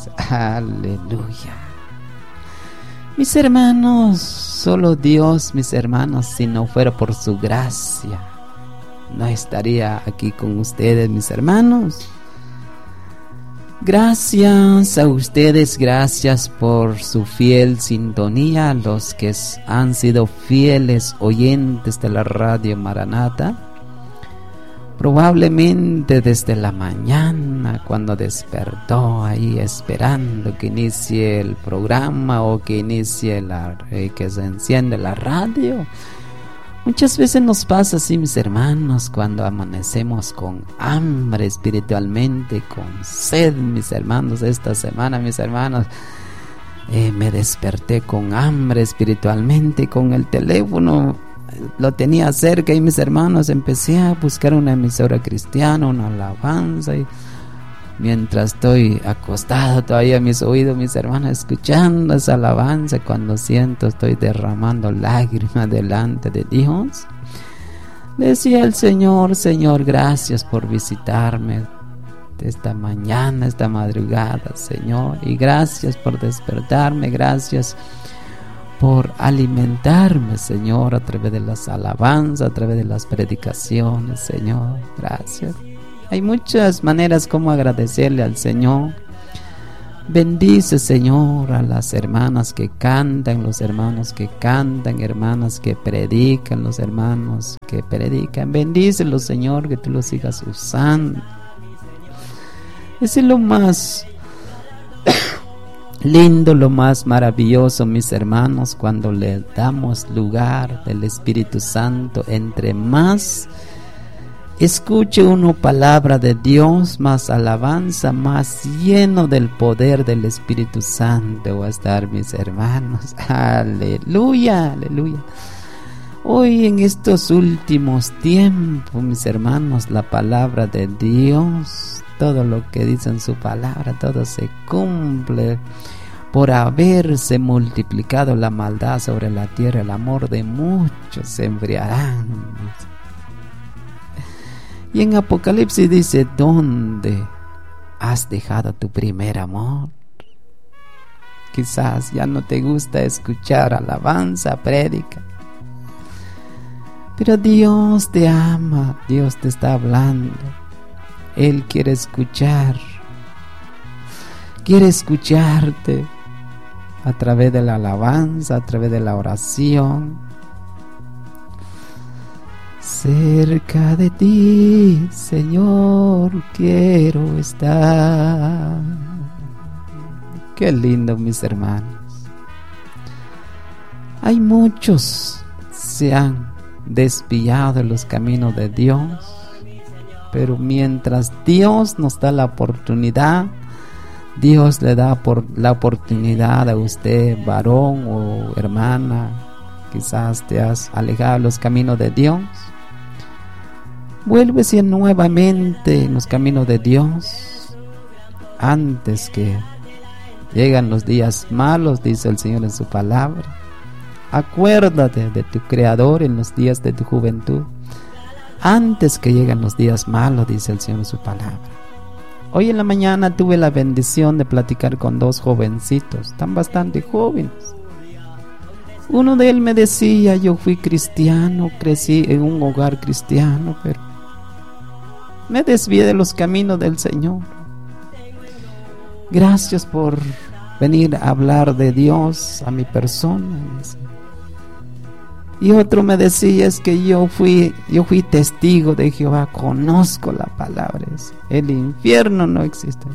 hermanos. Aleluya. Mis hermanos, solo Dios, mis hermanos, si no fuera por su gracia, no estaría aquí con ustedes, mis hermanos. Gracias a ustedes, gracias por su fiel sintonía, los que han sido fieles oyentes de la radio Maranata. Probablemente desde la mañana, cuando despertó ahí esperando que inicie el programa o que inicie que se enciende la radio. Muchas veces nos pasa así, mis hermanos, cuando amanecemos con hambre espiritualmente, con sed, mis hermanos. Esta semana, mis hermanos, me desperté con hambre espiritualmente, con el teléfono lo tenía cerca y, mis hermanos, empecé a buscar una emisora cristiana, una alabanza, y mientras estoy acostado todavía mis oídos, mis hermanos, escuchando esa alabanza, cuando siento estoy derramando lágrimas delante de Dios, decía el Señor: Señor, gracias por visitarme esta mañana, esta madrugada, Señor, y gracias por despertarme, gracias por alimentarme, Señor, a través de las alabanzas, a través de las predicaciones, Señor, gracias. Hay muchas maneras como agradecerle al Señor. Bendice, Señor, a las hermanas que cantan, los hermanos que cantan, hermanas que predican, los hermanos que predican. Bendícelos, Señor, que tú los sigas usando. Ese es lo más lindo, lo más maravilloso, mis hermanos, cuando le damos lugar del Espíritu Santo. Entre más escuche uno palabra de Dios, más alabanza, más lleno del poder del Espíritu Santo va a estar, mis hermanos. Aleluya, aleluya. Hoy, en estos últimos tiempos, mis hermanos, la palabra de Dios, todo lo que dice en su palabra, todo se cumple. Por haberse multiplicado la maldad sobre la tierra, el amor de muchos se enfriarán. Y en Apocalipsis dice: ¿dónde has dejado tu primer amor? Quizás ya no te gusta escuchar alabanza, prédica, pero Dios te ama, Dios te está hablando. Él quiere escucharte a través de la alabanza, a través de la oración. Cerca de ti, Señor, quiero estar. Qué lindo, mis hermanos. Hay muchos se han desviado de los caminos de Dios, pero mientras Dios nos da la oportunidad, Dios le da la oportunidad a usted, varón o hermana, quizás te has alejado de los caminos de Dios. Vuélvese nuevamente en los caminos de Dios antes que llegan los días malos, dice el Señor en su palabra. Acuérdate de tu Creador en los días de tu juventud, antes que lleguen los días malos, dice el Señor en su palabra. Hoy en la mañana tuve la bendición de platicar con dos jovencitos, están bastante jóvenes. Uno de ellos me decía: yo fui cristiano, crecí en un hogar cristiano, pero me desvié de los caminos del Señor. Gracias por venir a hablar de Dios a mi persona. Y otro me decía: es que yo fui testigo de Jehová, conozco la palabra, el infierno no existe.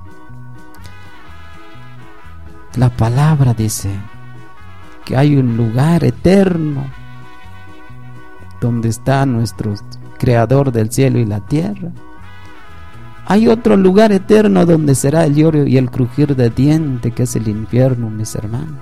La palabra dice que hay un lugar eterno donde está nuestro Creador del cielo y la tierra. Hay otro lugar eterno donde será el lloro y el crujir de dientes, que es el infierno, mis hermanos.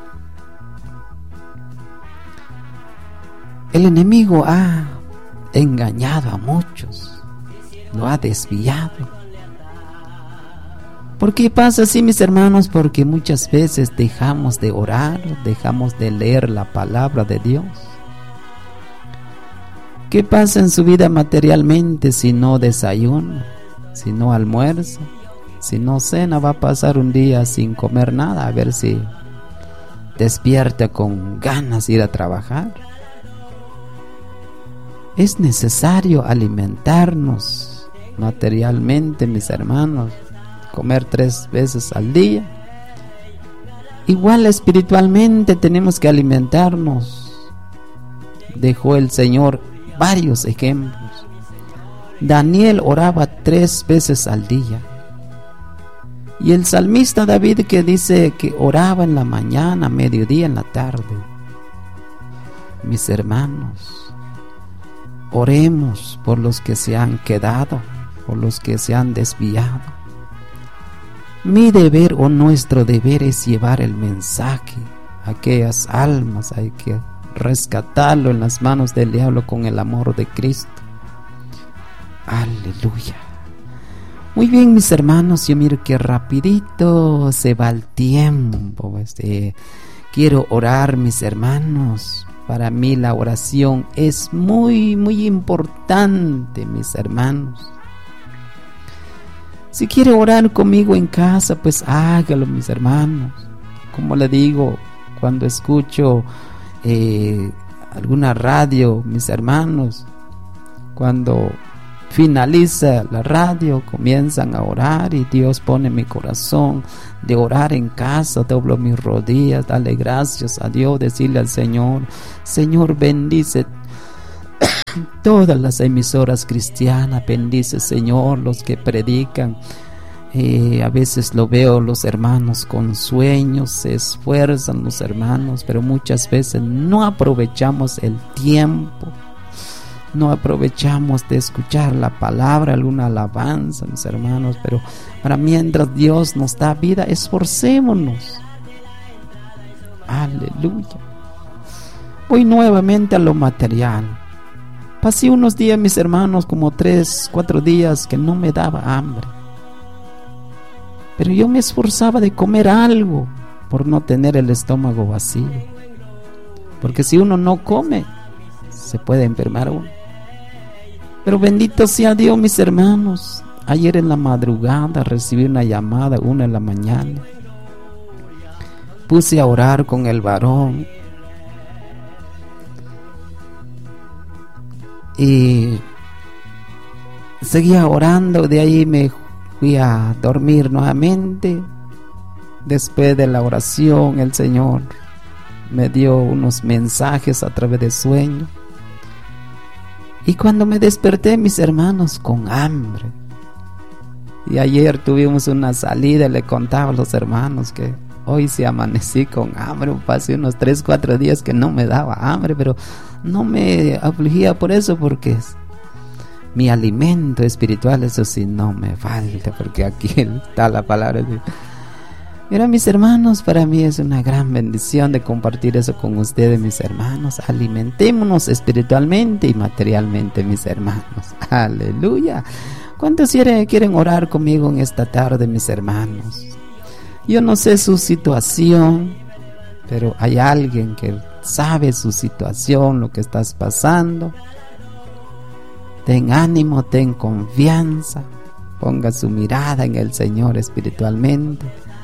El enemigo ha engañado a muchos, lo ha desviado. ¿Por qué pasa así, mis hermanos? Porque muchas veces dejamos de orar, dejamos de leer la palabra de Dios. ¿Qué pasa en su vida materialmente si no desayuna, si no almuerza, Si no cena, va a pasar un día sin comer nada, a ver si despierta con ganas de ir a trabajar. Es necesario alimentarnos materialmente, mis hermanos, comer 3 veces al día. Igual espiritualmente tenemos que alimentarnos. Dejó el Señor varios ejemplos. Daniel oraba 3 veces al día. Y el salmista David, que dice que oraba en la mañana, mediodía, en la tarde. Mis hermanos, oremos por los que se han quedado, por los que se han desviado. Mi deber o nuestro deber es llevar el mensaje a aquellas almas. Hay que rescatarlo en las manos del diablo con el amor de Cristo. Aleluya. Muy bien, mis hermanos, yo miro que rapidito se va el tiempo. Quiero orar, mis hermanos. Para mí la oración es muy, muy importante, mis hermanos. Si quiere orar conmigo en casa, pues hágalo, mis hermanos. Como le digo, cuando escucho alguna radio, mis hermanos, cuando finaliza la radio, comienzan a orar y Dios pone en mi corazón de orar en casa. Doblo mis rodillas, darle gracias a Dios, decirle al Señor: Señor, bendice todas las emisoras cristianas, bendice, Señor, los que predican. A veces lo veo, los hermanos con sueños, se esfuerzan los hermanos, pero muchas veces no aprovechamos el tiempo. No aprovechamos de escuchar la palabra, alguna alabanza, mis hermanos. Pero para mientras Dios nos da vida, esforcémonos. Aleluya. Voy nuevamente a lo material. Pasé unos días, mis hermanos, como 3-4 días que no me daba hambre. Pero yo me esforzaba de comer algo por no tener el estómago vacío. Porque si uno no come, se puede enfermar uno. Pero bendito sea Dios, mis hermanos. Ayer en la madrugada recibí una llamada, 1 de la mañana. Puse a orar con el varón. Y seguía orando. De ahí me fui a dormir nuevamente. Después de la oración, el Señor me dio unos mensajes a través de sueño. Y cuando me desperté, mis hermanos, con hambre. Y ayer tuvimos una salida, le contaba a los hermanos que hoy sí amanecí con hambre. Pasé unos 3-4 días que no me daba hambre, pero no me afligía por eso, porque mi alimento espiritual, eso sí, no me falta, porque aquí está la palabra. Mira, mis hermanos, para mí es una gran bendición de compartir eso con ustedes, mis hermanos. Alimentémonos espiritualmente y materialmente, mis hermanos. Aleluya. ¿Cuántos quieren orar conmigo en esta tarde, mis hermanos? Yo no sé su situación, pero hay alguien que sabe su situación, lo que estás pasando. Ten ánimo, ten confianza. Ponga su mirada en el Señor espiritualmente.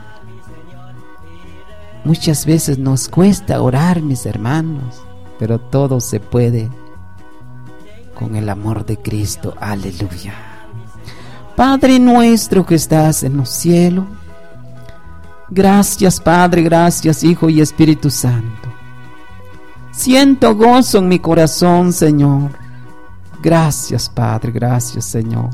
Muchas veces nos cuesta orar, mis hermanos, pero todo se puede con el amor de Cristo. Aleluya. Padre nuestro que estás en los cielos, gracias, Padre, gracias, Hijo y Espíritu Santo. Siento gozo en mi corazón, Señor. Gracias, Padre, gracias, Señor.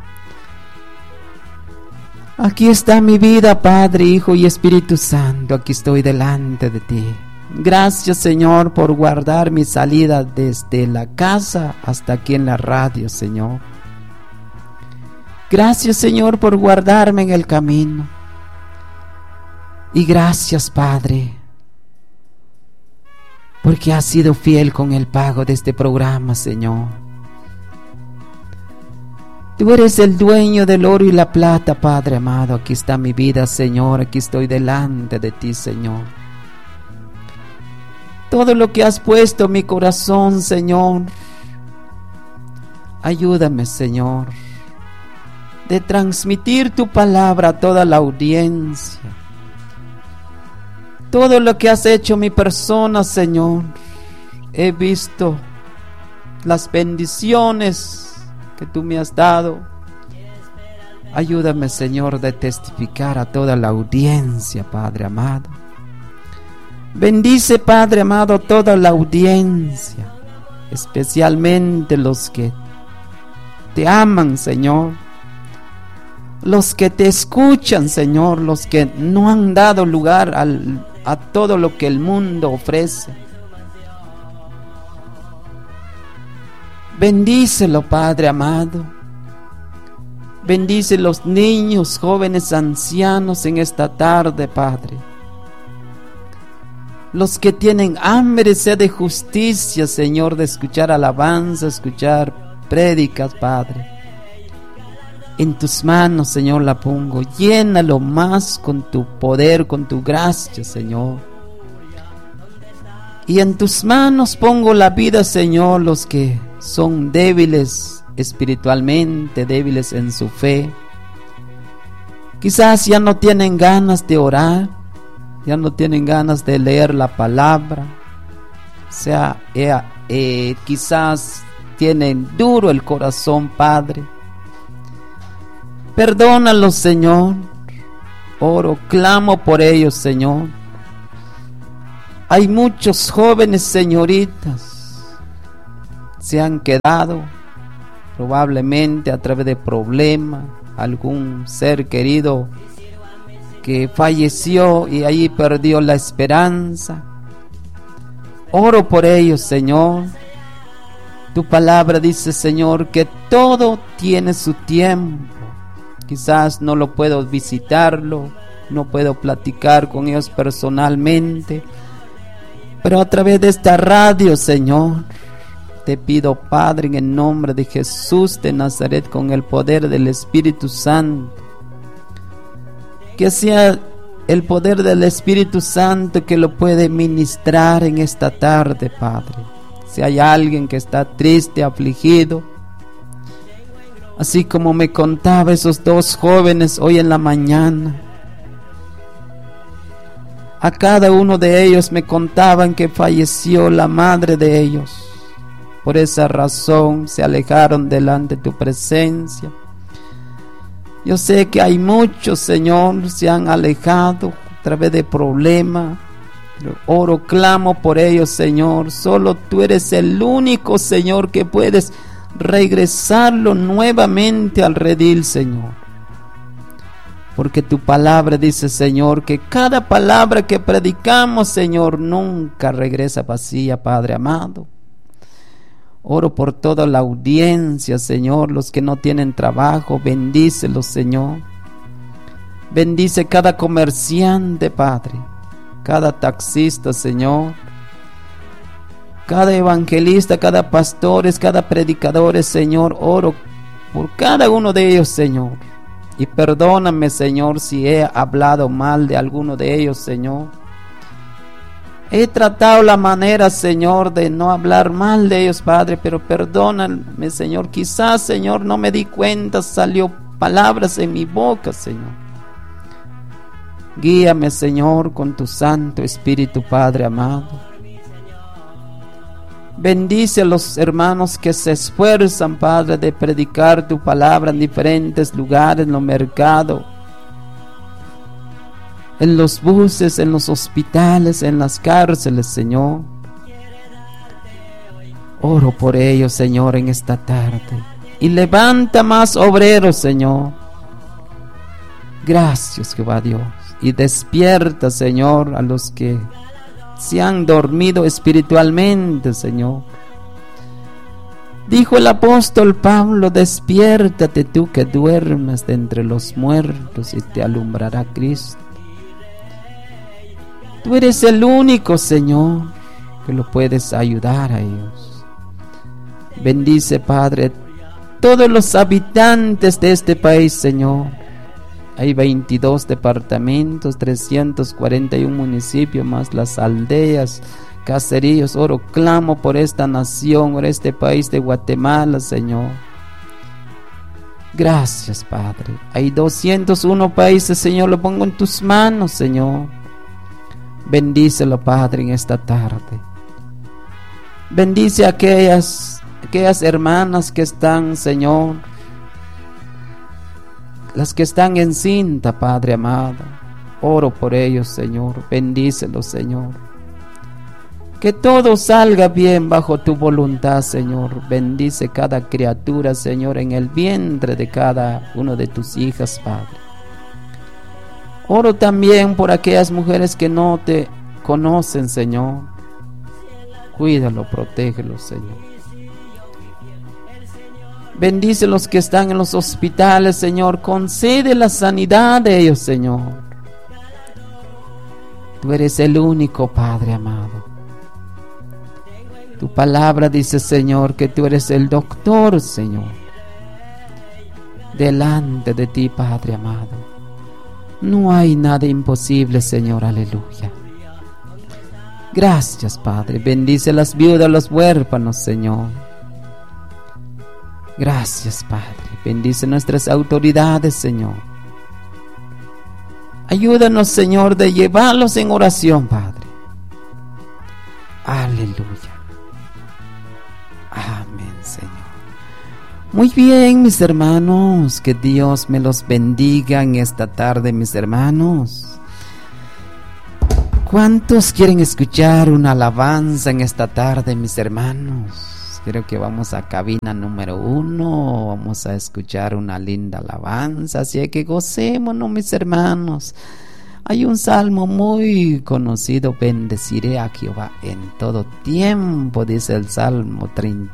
Aquí está mi vida, Padre, Hijo y Espíritu Santo. Aquí estoy delante de ti. Gracias, Señor, por guardar mi salida desde la casa hasta aquí en la radio, Señor. Gracias, Señor, por guardarme en el camino. Y gracias, Padre, porque has sido fiel con el pago de este programa, Señor. Tú eres el dueño del oro y la plata, Padre amado. Aquí está mi vida, Señor. Aquí estoy delante de ti, Señor. Todo lo que has puesto en mi corazón, Señor, ayúdame, Señor, de transmitir tu palabra a toda la audiencia. Todo lo que has hecho mi persona, Señor, he visto las bendiciones que tú me has dado. Ayúdame, Señor, de testificar a toda la audiencia, Padre amado. Bendice, Padre amado, toda la audiencia, especialmente los que te aman, Señor, los que te escuchan, Señor, los que no han dado lugar a todo lo que el mundo ofrece. Bendícelo, Padre amado. Bendice los niños, jóvenes, ancianos en esta tarde, Padre. Los que tienen hambre y sed de justicia, Señor, de escuchar alabanza, escuchar prédicas, Padre. En tus manos, Señor, la pongo. Llénalo más con tu poder, con tu gracia, Señor. Y en tus manos pongo la vida, Señor, los que son débiles espiritualmente, débiles en su fe. Quizás ya no tienen ganas de orar, ya no tienen ganas de leer la palabra. Quizás tienen duro el corazón, Padre. Perdónalos, Señor. Oro, clamo por ellos, Señor. Hay muchos jóvenes, señoritas, se han quedado probablemente a través de problemas, algún ser querido que falleció y ahí perdió la esperanza. Oro por ellos, Señor. Tu palabra dice, Señor, que todo tiene su tiempo. Quizás no lo puedo visitarlo, no puedo platicar con ellos personalmente, pero a través de esta radio, Señor, te pido, Padre, en el nombre de Jesús de Nazaret, con el poder del Espíritu Santo, que sea el poder del Espíritu Santo que lo puede ministrar en esta tarde, Padre. Si hay alguien que está triste, afligido, así como me contaba esos dos jóvenes hoy en la mañana, a cada uno de ellos me contaban que falleció la madre de ellos. Por esa razón se alejaron delante de tu presencia. Yo sé que hay muchos, Señor, se han alejado a través de problemas. Oro, clamo por ellos, Señor. Solo tú eres el único, Señor, que puedes regresarlo nuevamente al redil, Señor. Porque tu palabra dice, Señor, que cada palabra que predicamos, Señor, nunca regresa vacía, Padre amado. Oro por toda la audiencia, Señor, los que no tienen trabajo, bendícelos, Señor. Bendice cada comerciante, Padre, cada taxista, Señor, cada evangelista, cada pastores, cada predicadores, Señor. Oro por cada uno de ellos, Señor. Y perdóname, Señor, si he hablado mal de alguno de ellos, Señor. He tratado la manera, Señor, de no hablar mal de ellos, Padre, pero perdóname, Señor. Quizás, Señor, no me di cuenta, salió palabras en mi boca, Señor. Guíame, Señor, con tu Santo Espíritu, Padre amado. Bendice a los hermanos que se esfuerzan, Padre, de predicar tu palabra en diferentes lugares, en los mercados, en los buses, en los hospitales, en las cárceles, Señor. Oro por ellos, Señor, en esta tarde. Y levanta más obreros, Señor. Gracias, Jehová Dios. Y despierta, Señor, a los que se han dormido espiritualmente, Señor. Dijo el apóstol Pablo, despiértate tú que duermes de entre los muertos y te alumbrará Cristo. Tú eres el único, Señor, que lo puedes ayudar a ellos. Bendice, Padre, todos los habitantes de este país, Señor. Hay 22 departamentos, 341 municipios, más las aldeas, caseríos. Oro, clamo por esta nación, por este país de Guatemala, Señor. Gracias, Padre. Hay 201 países, Señor, lo pongo en tus manos, Señor. Bendícelo, Padre, en esta tarde. Bendice a aquellas hermanas que están, Señor, las que están en cinta, Padre amado. Oro por ellos, Señor. Bendícelos, Señor. Que todo salga bien bajo tu voluntad, Señor. Bendice cada criatura, Señor, en el vientre de cada uno de tus hijas, Padre. Oro también por aquellas mujeres que no te conocen, Señor. Cuídalo, protégelo, Señor. Bendice los que están en los hospitales, Señor. Concede la sanidad de ellos, Señor. Tú eres el único, Padre amado. Tu palabra dice, Señor, que tú eres el doctor, Señor. Delante de ti, Padre amado, no hay nada imposible, Señor. Aleluya. Gracias, Padre. Bendice las viudas, los huérfanos, Señor. Gracias, Padre. Bendice nuestras autoridades, Señor. Ayúdanos, Señor, de llevarlos en oración, Padre. Aleluya. Amén, Señor. Muy bien, mis hermanos, que Dios me los bendiga en esta tarde, mis hermanos. ¿Cuántos quieren escuchar una alabanza en esta tarde, mis hermanos? Creo que vamos a cabina número 1, vamos a escuchar una linda alabanza, así que gocémonos, mis hermanos. Hay un salmo muy conocido, bendeciré a Jehová en todo tiempo, dice el Salmo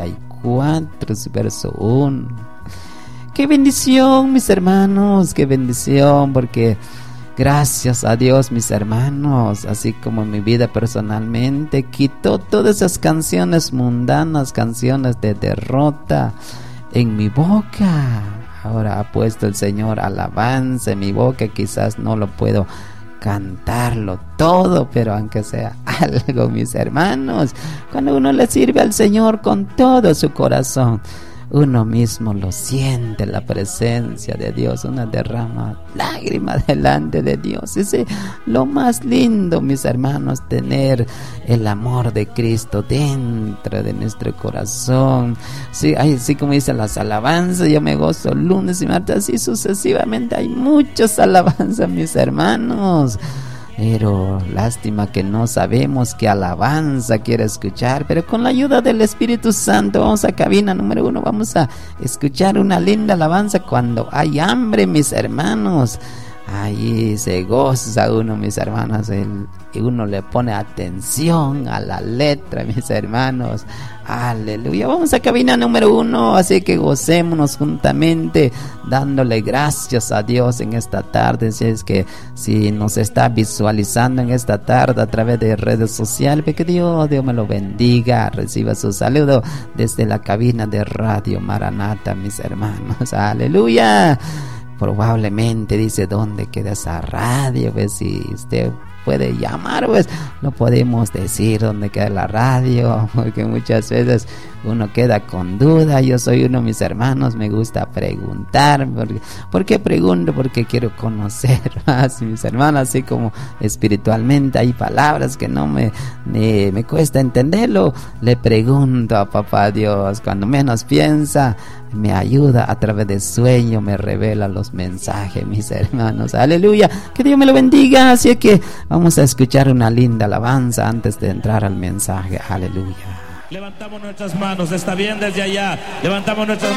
34, verso 1. ¡Qué bendición, mis hermanos! ¡Qué bendición! Porque gracias a Dios, mis hermanos, así como en mi vida personalmente, quitó todas esas canciones mundanas, canciones de derrota en mi boca. Ahora ha puesto el Señor alabanza en mi boca, quizás no lo puedo cantarlo todo, pero aunque sea algo, mis hermanos, cuando uno le sirve al Señor con todo su corazón, uno mismo lo siente, la presencia de Dios, una derrama lágrimas delante de Dios. Es lo más lindo, mis hermanos, tener el amor de Cristo dentro de nuestro corazón. Sí, así como dicen las alabanzas, yo me gozo lunes y martes, así sucesivamente. Hay muchas alabanzas, mis hermanos. Pero lástima que no sabemos qué alabanza quiere escuchar. Pero con la ayuda del Espíritu Santo vamos a cabina número 1. Vamos a escuchar una linda alabanza cuando hay hambre, mis hermanos. Ahí se goza uno, mis hermanos. Y uno le pone atención a la letra, mis hermanos. Aleluya. Vamos a cabina número 1. Así que gocémonos juntamente, dándole gracias a Dios en esta tarde. Si nos está visualizando en esta tarde a través de redes sociales, que Dios me lo bendiga. Reciba su saludo desde la cabina de Radio Maranata, mis hermanos. Aleluya. Probablemente dice, ¿dónde queda esa radio? Pues si usted puede llamar, pues no podemos decir dónde queda la radio, porque muchas veces uno queda con duda. Yo soy uno, mis hermanos, me gusta preguntar. ¿Por qué pregunto? Porque quiero conocer más, mis hermanos, así como espiritualmente hay palabras que no me cuesta entenderlo. Le pregunto a Papá Dios, cuando menos piensa, me ayuda a través de sueño, me revela los mensajes, mis hermanos. Aleluya, que Dios me lo bendiga. Así que vamos a escuchar una linda alabanza antes de entrar al mensaje. Aleluya. Levantamos nuestras manos, está bien desde allá. Levantamos nuestras manos.